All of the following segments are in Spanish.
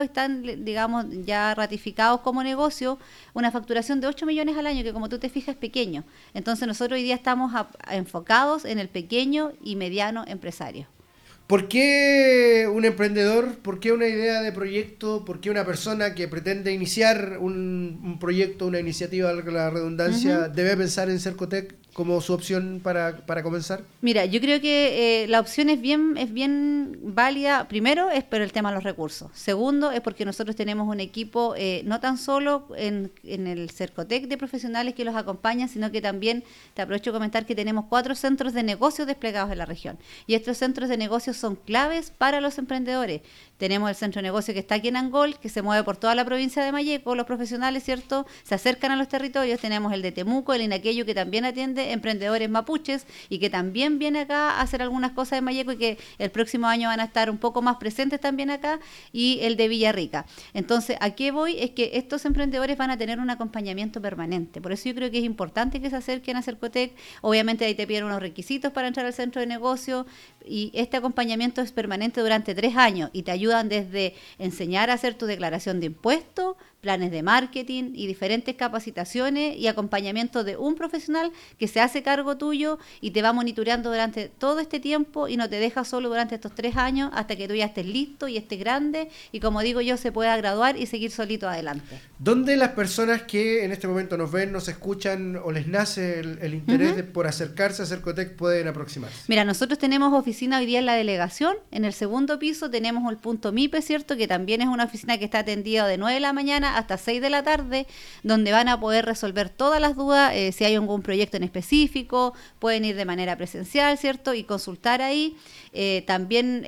están, digamos, ya ratificados como negocio, una facturación de 8 millones al año, que como tú te fijas es pequeño. Entonces nosotros hoy día estamos enfocados en el pequeño y mediano empresario. ¿Por qué un emprendedor? ¿Por qué una idea de proyecto? ¿Por qué una persona que pretende iniciar un proyecto, una iniciativa, valga la redundancia, debe pensar en Cercotec como su opción para comenzar? Mira, yo creo que la opción es bien válida. Primero es por el tema de los recursos. Segundo es porque nosotros tenemos un equipo no tan solo en el Cercotec de profesionales que los acompañan, sino que también, te aprovecho de comentar que tenemos 4 centros de negocios desplegados en la región. Y estos centros de negocios son claves para los emprendedores. Tenemos el centro de negocio que está aquí en Angol, que se mueve por toda la provincia de Malleco. Los profesionales, ¿cierto?, se acercan a los territorios. Tenemos el de Temuco, el Inaquello, que también atiende emprendedores mapuches y que también viene acá a hacer algunas cosas de Malleco y que el próximo año van a estar un poco más presentes también acá, y el de Villarrica. Entonces, ¿a qué voy? Es que estos emprendedores van a tener un acompañamiento permanente. Por eso yo creo que es importante que se acerquen a Cercotec. Obviamente ahí te piden unos requisitos para entrar al centro de negocio, y este acompañamiento es permanente durante 3 años y te ayudan desde enseñar a hacer tu declaración de impuestos, planes de marketing y diferentes capacitaciones y acompañamiento de un profesional que se hace cargo tuyo y te va monitoreando durante todo este tiempo y no te deja solo durante estos 3 años hasta que tú ya estés listo y estés grande y, como digo yo, se pueda graduar y seguir solito adelante. ¿Dónde las personas que en este momento nos ven, nos escuchan o les nace el interés por acercarse a Cercotec pueden aproximarse? Mira, nosotros tenemos oficina hoy día en la delegación. En el segundo piso tenemos el punto MIPE, ¿cierto?, que también es una oficina que está atendida de 9 de la mañana hasta 6 de la tarde, donde van a poder resolver todas las dudas. Si hay algún proyecto en específico, pueden ir de manera presencial, ¿cierto?, y consultar ahí. También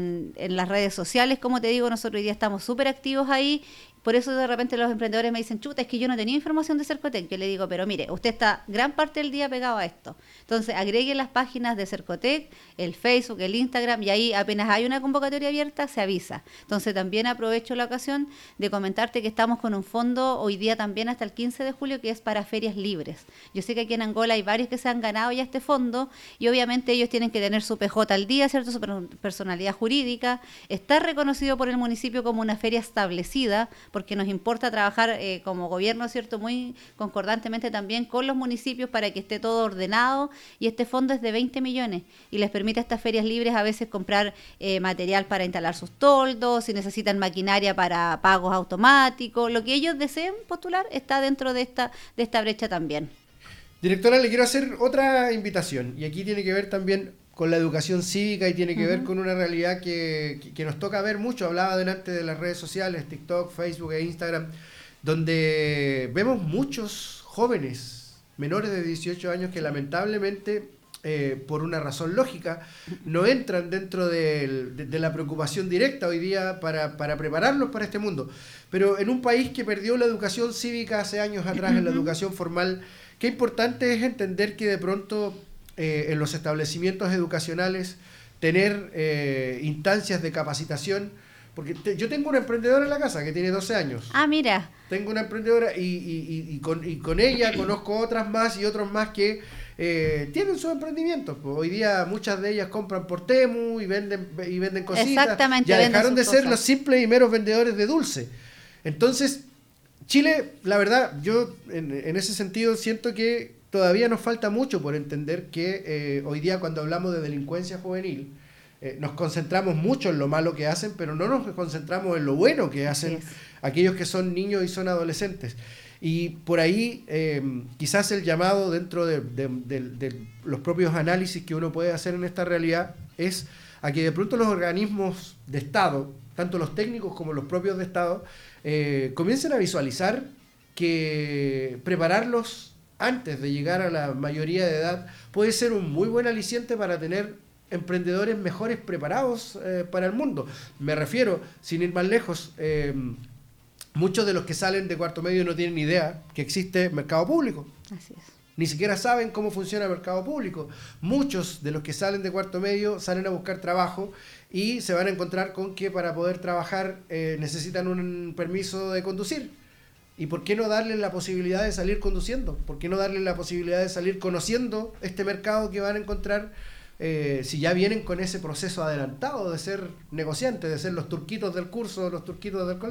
en las redes sociales, como te digo, nosotros hoy día estamos súper activos ahí. Por eso de repente los emprendedores me dicen, chuta, es que yo no tenía información de Cercotec. Yo le digo, pero mire, usted está gran parte del día pegado a esto. Entonces agreguen las páginas de Cercotec, el Facebook, el Instagram, y ahí apenas hay una convocatoria abierta, se avisa. Entonces también aprovecho la ocasión de comentarte que estamos con un fondo hoy día también hasta el 15 de julio que es para ferias libres. Yo sé que aquí en Angola hay varios que se han ganado ya este fondo y obviamente ellos tienen que tener su PJ al día, ¿cierto?, su personalidad jurídica, estar reconocido por el municipio como una feria establecida, porque nos importa trabajar como gobierno, ¿cierto?, muy concordantemente también con los municipios para que esté todo ordenado, y este fondo es de 20 millones y les permite a estas ferias libres a veces comprar material para instalar sus toldos, si necesitan maquinaria para pagos automáticos, lo que ellos deseen postular está dentro de esta brecha también. Directora, le quiero hacer otra invitación y aquí tiene que ver también con la educación cívica y tiene que ver con una realidad que nos toca ver mucho. Hablaba delante de las redes sociales, TikTok, Facebook e Instagram, donde vemos muchos jóvenes menores de 18 años que lamentablemente, por una razón lógica, no entran dentro de la preocupación directa hoy día para prepararlos para este mundo. Pero en un país que perdió la educación cívica hace años atrás, en la educación formal, qué importante es entender que de pronto en los establecimientos educacionales tener instancias de capacitación, porque yo tengo una emprendedora en la casa que tiene 12 años. Ah, mira. Tengo una emprendedora y con ella conozco otras más y otros más que tienen sus emprendimientos. Pues hoy día muchas de ellas compran por Temu y venden cositas. Exactamente. Ya dejaron de ser los simples y meros vendedores de dulce. Entonces, Chile, la verdad, yo en ese sentido siento que todavía nos falta mucho por entender que hoy día cuando hablamos de delincuencia juvenil, nos concentramos mucho en lo malo que hacen, pero no nos concentramos en lo bueno que hacen aquellos que son niños y son adolescentes. Y por ahí quizás el llamado dentro de los propios análisis que uno puede hacer en esta realidad es a que de pronto los organismos de Estado, tanto los técnicos como los propios de Estado, comiencen a visualizar que prepararlos antes de llegar a la mayoría de edad puede ser un muy buen aliciente para tener emprendedores mejores preparados para el mundo. Me refiero, sin ir más lejos, muchos de los que salen de cuarto medio no tienen idea que existe mercado público. Así es. Ni siquiera saben cómo funciona el mercado público. Muchos de los que salen de cuarto medio salen a buscar trabajo y se van a encontrar con que para poder trabajar necesitan un permiso de conducir. ¿Y por qué no darles la posibilidad de salir conduciendo? ¿Por qué no darles la posibilidad de salir conociendo este mercado que van a encontrar si ya vienen con ese proceso adelantado de ser negociantes, de ser los turquitos del curso, los turquitos del colegio?